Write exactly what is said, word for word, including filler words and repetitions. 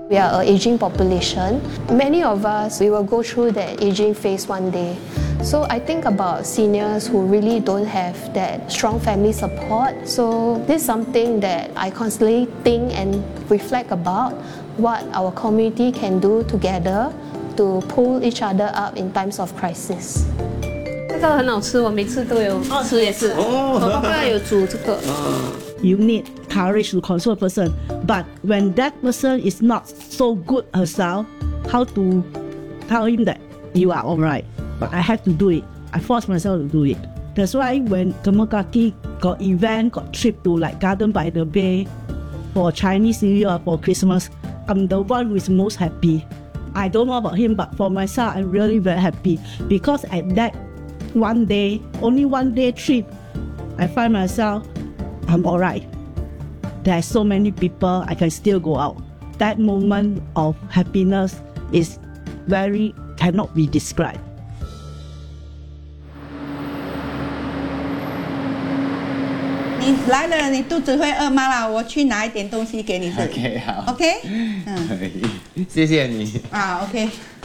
We are an aging population. Many of us, we will go through that aging phase one day. So I think about seniors who really don't have that strong family support. So this is something that I constantly think and reflect about what our community can do together to pull each other up in times of crisis. 这个很好吃，我每次都有吃也是。我爸爸有煮这个。 You need courage to console a person, but when that person is not so good herself, how to tell him that you are alright? But I have to do it. I force myself to do it. That's why when Kemukachi got event, got trip to like Garden by the Bay for Chinese New Year, for Christmas, I'm the one who is most happy. I don't know about him, but for myself, I'm really very happy because at that one day, only one day trip, I find myself, I'm alright. There are so many people, I can still go out. That moment of happiness is very, cannot be described. 你来了，你肚子会饿吗啦？我去拿一点东西给你吃。 OK， 好。 OK， 嗯，可以，谢谢你。 啊 ，OK。